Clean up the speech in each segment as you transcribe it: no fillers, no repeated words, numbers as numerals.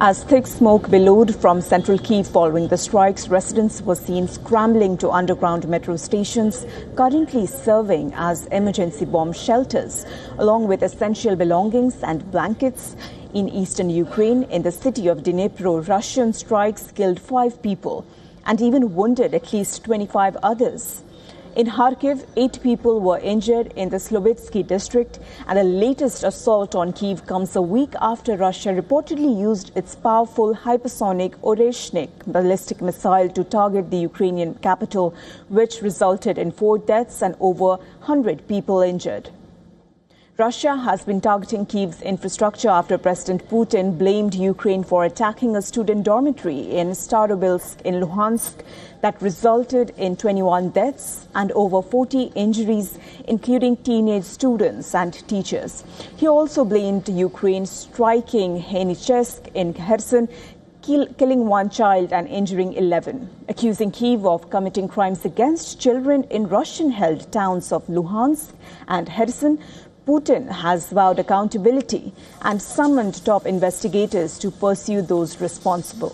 As thick smoke billowed from central Kyiv following the strikes, residents were seen scrambling to underground metro stations, currently serving as emergency bomb shelters, along with essential belongings and blankets. In eastern Ukraine, in the city of Dnipro, Russian strikes killed 5 people and even wounded at least 25 others. In Kharkiv, 8 people were injured in the Slovitsky district, and the latest assault on Kyiv comes a week after Russia reportedly used its powerful hypersonic Oreshnik ballistic missile to target the Ukrainian capital, which resulted in 4 deaths and over 100 people injured. Russia has been targeting Kyiv's infrastructure after President Putin blamed Ukraine for attacking a student dormitory in Starobilsk in Luhansk that resulted in 21 deaths and over 40 injuries, including teenage students and teachers. He also blamed Ukraine striking Henichesk in Kherson, killing 1 child and injuring 11, accusing Kyiv of committing crimes against children in Russian-held towns of Luhansk and Kherson. Putin has vowed accountability and summoned top investigators to pursue those responsible.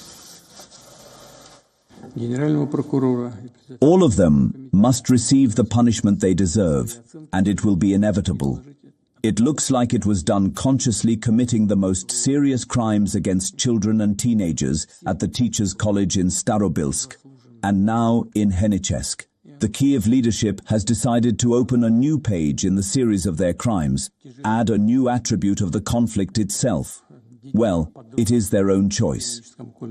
All of them must receive the punishment they deserve, and it will be inevitable. It looks like it was done consciously, committing the most serious crimes against children and teenagers at the Teachers' College in Starobilsk, and now in Henichesk. The Kyiv leadership has decided to open a new page in the series of their crimes, add a new attribute of the conflict itself. Well, it is their own choice.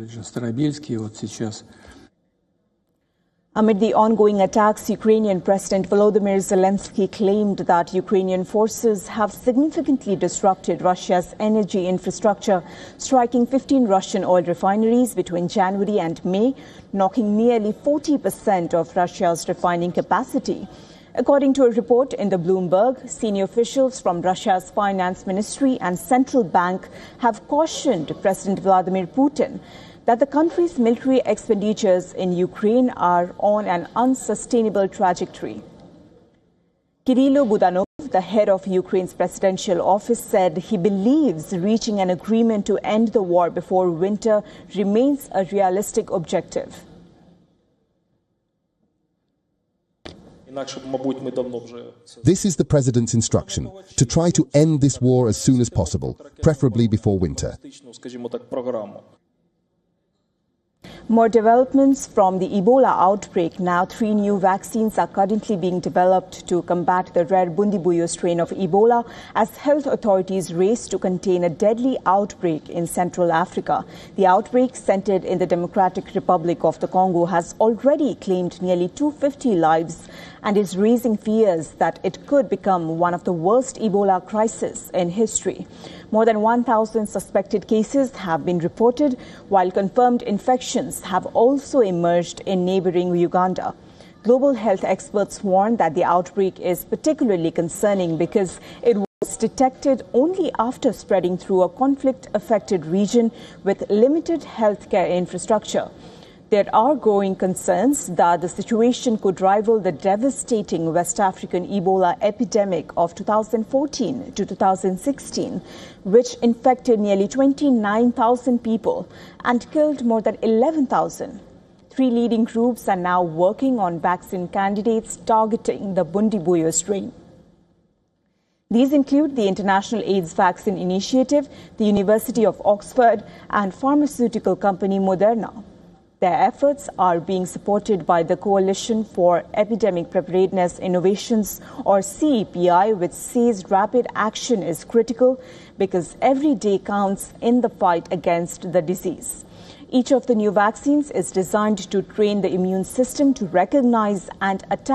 Amid the ongoing attacks, Ukrainian President Volodymyr Zelensky claimed that Ukrainian forces have significantly disrupted Russia's energy infrastructure, striking 15 Russian oil refineries between January and May, knocking nearly 40% of Russia's refining capacity. According to a report in the Bloomberg, senior officials from Russia's finance ministry and central bank have cautioned President Vladimir Putin that the country's military expenditures in Ukraine are on an unsustainable trajectory. Kirilo Budanov, the head of Ukraine's presidential office, said he believes reaching an agreement to end the war before winter remains a realistic objective. This is the president's instruction, to try to end this war as soon as possible, preferably before winter. More developments from the Ebola outbreak. Now 3 new vaccines are currently being developed to combat the rare Bundibugyo strain of Ebola as health authorities race to contain a deadly outbreak in Central Africa. The outbreak, centered in the Democratic Republic of the Congo, has already claimed nearly 250 lives and is raising fears that it could become one of the worst Ebola crises in history. More than 1,000 suspected cases have been reported, while confirmed infections have also emerged in neighboring Uganda. Global health experts warn that the outbreak is particularly concerning because it was detected only after spreading through a conflict-affected region with limited healthcare infrastructure. There are growing concerns that the situation could rival the devastating West African Ebola epidemic of 2014 to 2016, which infected nearly 29,000 people and killed more than 11,000. 3 leading groups are now working on vaccine candidates targeting the Bundibugyo strain. These include the International AIDS Vaccine Initiative, the University of Oxford, and pharmaceutical company Moderna. Their efforts are being supported by the Coalition for Epidemic Preparedness Innovations, or CEPI, which says rapid action is critical because every day counts in the fight against the disease. Each of the new vaccines is designed to train the immune system to recognize and attack